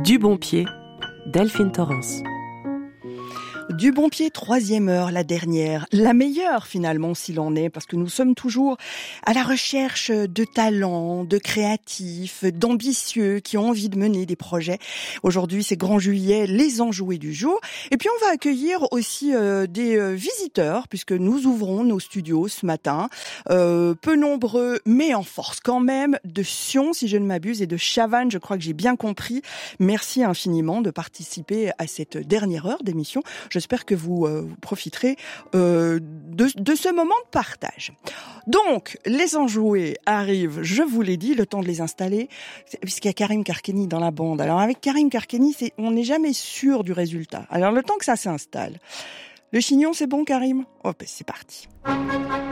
Du bon pied, Delphine Torrens. Du bon pied, 3e heure, la dernière, la meilleure finalement s'il en est, parce que nous sommes toujours à la recherche de talents, de créatifs, d'ambitieux qui ont envie de mener des projets. Aujourd'hui, c'est Grand Juillet, les enjoués du jour. Et puis on va accueillir aussi des visiteurs, puisque nous ouvrons nos studios ce matin, peu nombreux, mais en force quand même, de Sion, si je ne m'abuse, et de Chavannes, je crois que j'ai bien compris. Merci infiniment de participer à cette dernière heure d'émission. J'espère que vous profiterez de ce moment de partage. Donc, les enjoués arrivent, je vous l'ai dit, le temps de les installer, puisqu'il y a Karim Karkeni dans la bande. Alors avec Karim Karkeni, on n'est jamais sûr du résultat. Alors le temps que ça s'installe. Le chignon, c'est bon, Karim ? Oh, ben, c'est parti.